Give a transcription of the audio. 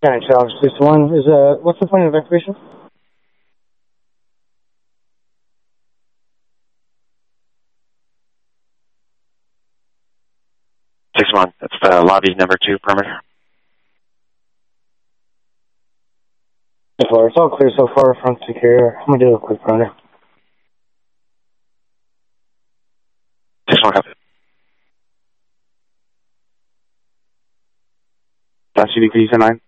County Challenge 61 is, what's the point of evacuation? That's the lobby number 2 perimeter. It's all clear so far, front secure. I'm gonna do a quick perimeter. 6-1, copy. CDP 9.